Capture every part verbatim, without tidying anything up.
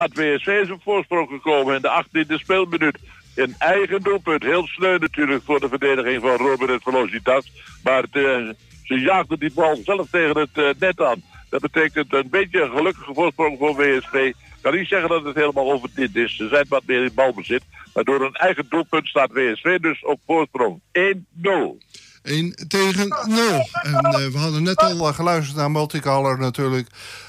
Het W S V is op voorsprong gekomen in de achttiende speelminuut. Een eigen doelpunt. Heel sneu natuurlijk voor de verdediging van Robert Velocitas. Maar het, uh, ze jaagden die bal zelf tegen het uh, net aan. Dat betekent een beetje een gelukkige voorsprong voor W S V. Ik kan niet zeggen dat het helemaal overdiend is. Ze zijn wat meer in balbezit. Maar door een eigen doelpunt staat W S V dus op voorsprong. één nul. één tegen nul. En uh, we hadden net al uh, geluisterd naar Multicolor natuurlijk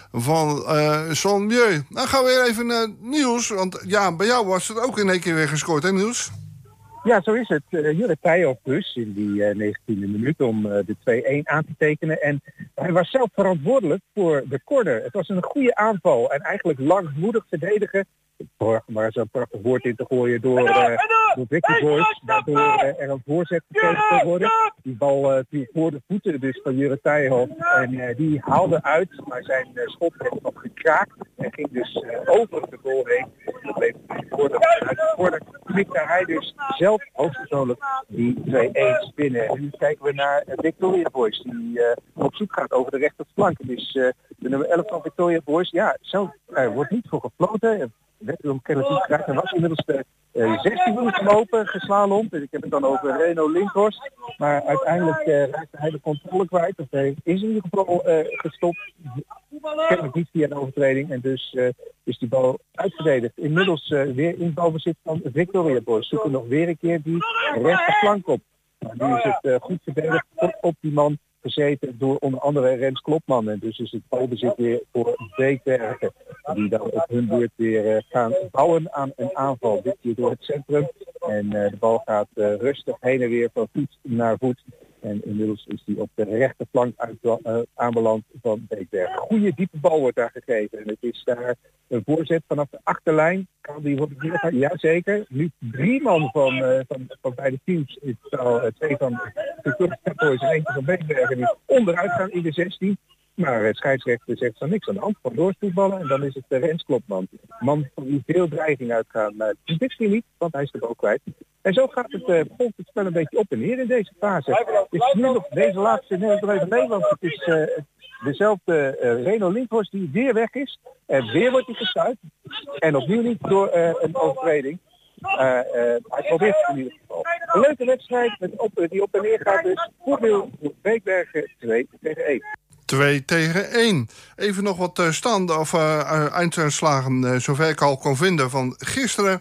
van uh, Son Mieu. Dan gaan we weer even naar uh, Niels. Want ja, bij jou was het ook in één keer weer gescoord, hè Niels? Ja, zo is het. Uh, Jurre Tijhoff dus in die uh, negentiende minuut om uh, de twee-één aan te tekenen. En hij was zelf verantwoordelijk voor de corner. Het was een goede aanval en eigenlijk langmoedig verdedigen. Maar zo'n prachtig woord in te gooien door, uh, door Victor Boys. Waardoor uh, er een voorzet gegeven kon worden. Die bal uh, viel voor de voeten dus van Jurre Tijhoff. En uh, die haalde uit, maar zijn uh, schot werd nog gekraakt. En ging dus uh, over de goal heen. En dat bleef voor de uit de corner klikte hij dus zelf hoogstpersoonlijk die twee-één spinnen. En nu kijken we naar uh, Victoria Boys die uh, op zoek gaat over de rechterflank. Dus uh, de nummer elf van Victoria Boys, ja, zo uh, wordt niet voor gefloten. Werd hem kennelijk niet krijgt. Hij was inmiddels de uh, zestien minuten lopen, geslalomd. Dus ik heb het dan over Reno Linkhorst. Maar uiteindelijk uh, raakte hij de controle kwijt. Of hij is in ieder geval uh, gestopt. Kennelijk niet via een overtreding. En dus uh, is die bal uitverdedigd. Inmiddels uh, weer in balbezit van Victoria Boys. Zoeken nog weer een keer die rechterflank op. Maar nu is het uh, goed verdedigd op, op die man gezeten door onder andere Rens Klopman. En dus is het balbezit weer voor Beekbergen. Die dan op hun beurt weer uh, gaan bouwen aan een aanval. Dit keer door het centrum. En uh, de bal gaat uh, rustig heen en weer van voet naar voet. En inmiddels is die op de rechterflank uit, uh, aanbeland van Beekbergen. Goede diepe bal wordt daar gegeven. En het is daar een voorzet vanaf de achterlijn. Kan die worden neergaan? Jazeker. Nu drie man van, uh, van, van beide teams. Het zal uh, twee van de Boys en eentje van Beekbergen die onderuit gaan in de zestien. Maar het scheidsrechter zegt van niks aan de hand. Van doorstoetballen en dan is het de Rens Klopman. Man van wie veel dreiging uitgaan. Maar dit is hij niet, want hij is de bal kwijt. En zo gaat het, uh, volgt het spel een beetje op en neer in deze fase. Het is nu nog deze laatste net even mee, want het is uh, dezelfde uh, Reno Linkhorst die weer weg is. En weer wordt hij gestuit. En opnieuw niet door uh, een overtreding. Uh, uh, hij probeert het in ieder geval. Een leuke wedstrijd met op, die op en neer gaat dus. Voordeel voor Beekbergen twee tegen één. twee tegen één. Even nog wat uh, standen of uh, einduitslagen uh, zover ik al kon vinden van gisteren.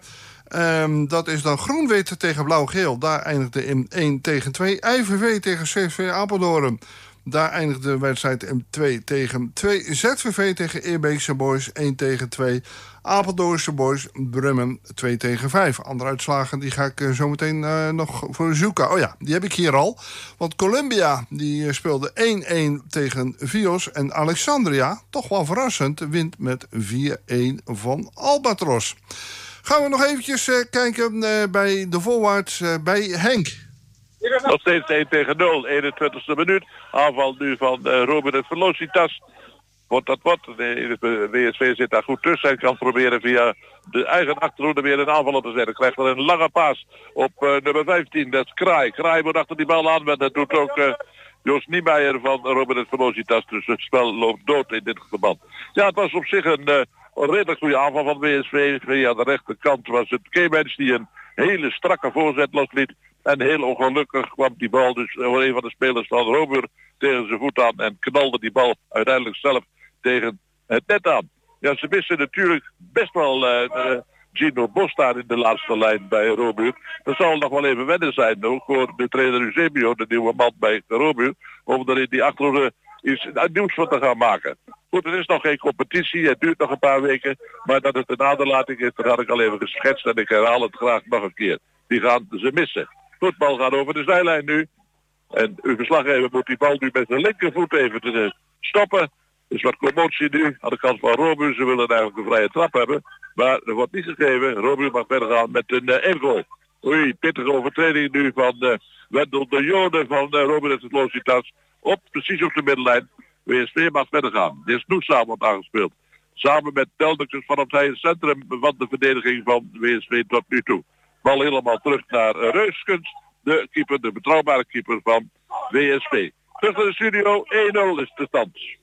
Um, dat is dan Groen-Wit tegen Blauw-Geel. Daar eindigde in één tegen twee. I V V tegen C V Apeldoorn. Daar eindigde de wedstrijd in twee tegen twee. Z V V tegen Eerbeekse Boys één tegen twee. Apeldoornse Boys Brummen twee tegen vijf. Andere uitslagen die ga ik uh, zo meteen uh, nog voor u zoeken. Oh ja, die heb ik hier al. Want Columbia die uh, speelde één-één tegen Vios. En Alexandria, toch wel verrassend, wint met vier-één van Albatros. Gaan we nog eventjes uh, kijken uh, bij de forwards uh, bij Henk. Nog steeds één tegen nul, eenentwintigste minuut. Aanval nu van uh, Robert Velocitas. Wordt dat wat? De W S V zit daar goed tussen en kan proberen via de eigen achterhoede weer een aanval op te zetten. Krijgt wel een lange paas op uh, nummer vijftien, dat is Kraai. Kraai wordt achter die bal aan, maar dat doet ook uh, Joost Niemeyer van Robert Velocitas. Dus het spel loopt dood in dit verband. Ja, het was op zich een, uh, een redelijk goede aanval van W S V. Via de rechterkant was het Keemens die een hele strakke voorzet losliet. En heel ongelukkig kwam die bal dus voor een van de spelers van Robur tegen zijn voet aan. En knalde die bal uiteindelijk zelf tegen het net aan. Ja, ze missen natuurlijk best wel uh, uh, Gino Bos daar in de laatste lijn bij Robur. Dat zal nog wel even wennen zijn ook voor de trainer Eusebio, de nieuwe man bij Robur. Om er in die achterhoede iets nieuws van te gaan maken. Goed, het is nog geen competitie, het duurt nog een paar weken. Maar dat het een aderlating is, dat had ik al even geschetst en ik herhaal het graag nog een keer. Die gaan ze missen. Goed, bal gaat over de zijlijn nu. En uw verslaggever moet die bal nu met zijn linkervoet even te stoppen. Er is wat commotie nu aan de kant van Robur. Ze willen eigenlijk een vrije trap hebben. Maar er wordt niet gegeven. Robur mag verder gaan met een uh, ingoal. Oei, pittige overtreding nu van uh, Wendel de Jode van uh, Robert Velocitas. Op, precies op de middenlijn. W S V mag verder gaan. Dit is Noesa wordt aangespeeld. Samen met Telmekes vanaf het centrum van de verdediging van W S V tot nu toe. Bal helemaal terug naar uh, Reuskens. De keeper, de betrouwbare keeper van W S V. Terug naar de studio, één nul is de stand.